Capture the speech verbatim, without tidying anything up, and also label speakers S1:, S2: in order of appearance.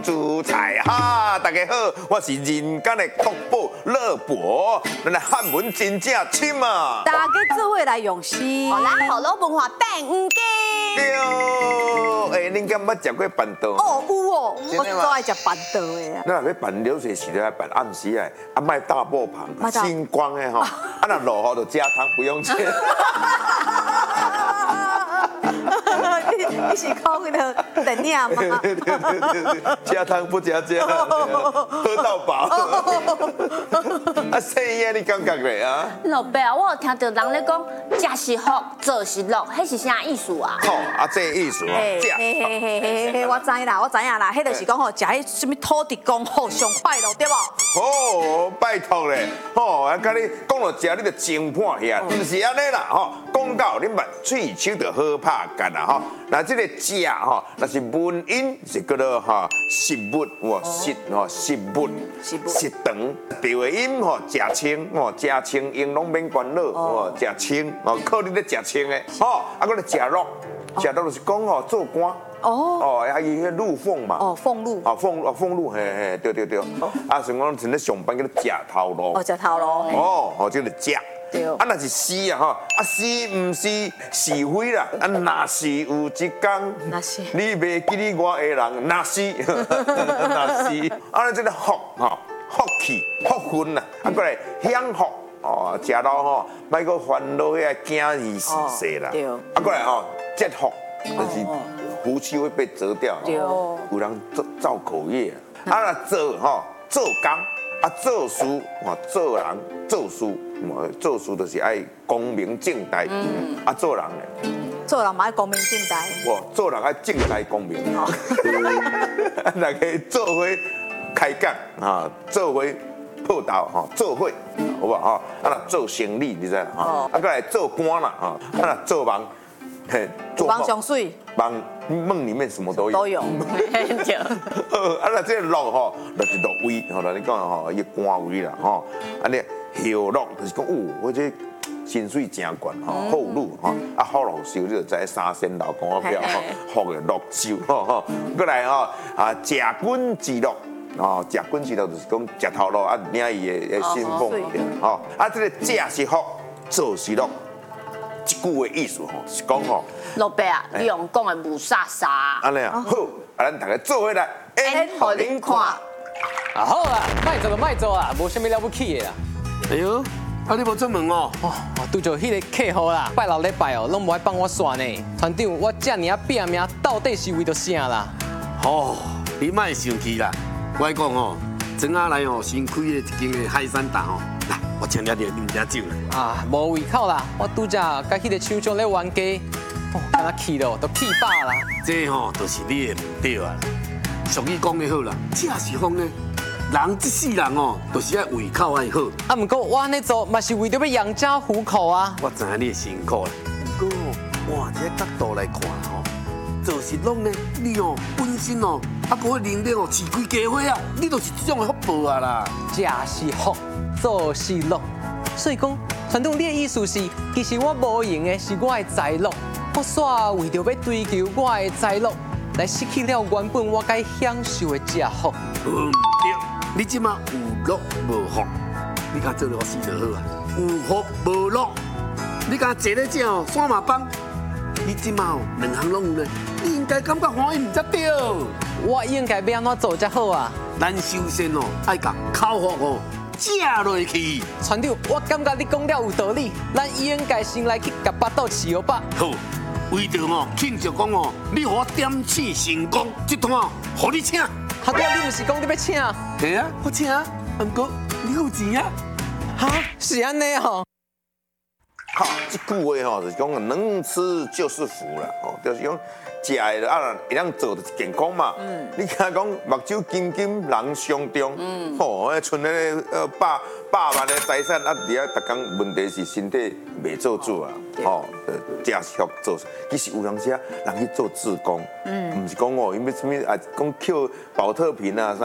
S1: 煮菜哈！大家好，我是人间的国宝乐博，咱的汉文真正深啊！
S2: 大家做伙来用心，
S3: 好啦，好了，文化变唔见。
S1: 对，哎，恁敢捌食过板豆？
S2: 哦，有哦，我最爱食板豆的啊。
S1: 那要办流水席的，要办暗时啊，啊卖大波旁，星光的吼，啊那落雨就加汤不用钱。
S2: 你你是讲那个电影吗？
S1: 对对对对，加汤不加酱，喝到饱。啊，生意你感觉嘞啊？
S3: 老爸啊，我有听到人咧讲，食是福，做是乐，迄是啥意思啊？
S1: 好，啊，这意思哦，
S2: 嘿嘿嘿嘿嘿嘿，我知啦，我知影啦，迄就是讲吼，食迄什么土地公好上快乐，对无？
S1: 哦，拜托咧，吼，啊，甲你讲到食，你就真判遐，唔是安尼啦，吼，讲到你目喙手就好拍干啦，吼，那这个食吼，那是文音是叫做吼食物，哇，食吼食物，食长，地位音吼食清，吼食清，用拢免管乐，吼食清，哦，靠你咧食清的，吼，啊，搁咧食肉，食肉就是讲吼做官。哦哦，啊伊迄鹿凤嘛，
S2: 哦俸禄，
S1: 哦俸哦俸禄，嘿嘿，对对对，啊，像我像咧上班叫做食头路，
S2: 哦食头路，
S1: 哦哦叫做食，
S2: 对，
S1: 啊若是死啊吼，啊死唔是是非啦，啊若是有一天，
S2: 那是
S1: 你袂记你我的人，若是若是，啊这个福吼福气福分啦，啊过来享福。哦，食到吼，莫个烦恼遐惊而死死啦。啊，过来吼，折福就是福气会被折掉。有人造造口业，啊，那做吼做工，啊做事，哦做人做事，做事就是爱光明正大。啊做人咧，
S2: 做人嘛爱光明正大。
S1: 哇，做人爱正大光明。大家做伙开讲啊，做伙。报道吼，做伙，好不好？啊，那做生意，你知啊？啊，过来做官啦，啊，啊那做忙，嘿，
S2: 做忙上水，
S1: 忙梦里面什么都有。
S2: 都有。
S1: 呃，啊那这个禄吼，就是禄位，吼，咱你讲吼，伊官位啦，吼，安尼后禄就是讲，哦，我这薪水真悬吼，好禄吼，啊好禄收你就知三仙老公我表吼，福的禄收吼吼，过来吼啊，食君之禄。哦，食滚之路就是讲食头路啊，领伊的的信奉吼，啊，这个食是福，做是乐，一句的意思吼是讲吼。
S3: 老爸啊，你用讲的无啥啥。
S1: 安尼啊，好，啊，咱大家做伙来
S3: 演互恁看。啊
S4: 好啦，卖做就卖做啊，无啥物了不起的啦。
S5: 哎呦，啊你无出门哦？
S4: 哦，我拄着迄个客户啦，拜六礼拜哦，拢无爱帮我算呢。团长，我遮尔啊拼命，到底是为着啥啦？
S5: 哦，你莫生气啦。我讲哦，庄仔来哦，新开的一间的海产档哦，来，我请你来啉只酒啦。
S4: 啊，无胃口啦，我拄则甲迄个厂长咧冤家，哦，敢若气咯，都气饱啦。
S5: 这吼都是你的唔对啊。俗语讲得好啦，食是福呢，人这世人哦，都是爱胃口爱好。
S4: 啊，毋过我安尼做，嘛是为着要养家糊口啊。
S5: 我知影你的辛苦啦，不过哦，换一个角度来看吼。做事拢呢，你哦本身哦，啊，搁会能力哦，饲开家伙啊，你就是这种的福报啊啦。
S4: 食是福，做是乐，所以讲，传统你的意思是，其实我无用的是我的财路，我煞为着要追求我的财路，来失去了原本我该享受的食福。
S5: 唔对，你即马有乐无福，你甲做了我死就好啊。有福无乐，你甲坐咧这哦，山马帮。你即马哦，两项拢有呢，你应该感觉欢喜唔才对。
S4: 我应该要安怎做才好啊？
S5: 咱首先哦，爱甲口福哦食落去。
S4: 船长，我感觉你讲了有道理，咱应该先来去甲巴肚饲药吧。
S5: 好，为着哦庆祝讲哦，你互我点醒成功，这趟哦，互你请。
S4: 他对你不是讲你要请？
S5: 系啊，我请啊，不过你有钱啊？
S4: 哈，是安尼哦。
S1: 好，这句话吼就是讲能吃就是福啦，吼，就是讲食的啊，会当做就是健康嘛。嗯，你看讲目睭金金人上中，嗯，吼，迄剩咧呃百百万的财产啊，伫遐逐工问题是身体袂做主啊，吼，食是福做。其实有人说人去做志工，嗯，唔是讲哦，因为什么啊，讲捡保特瓶啊啥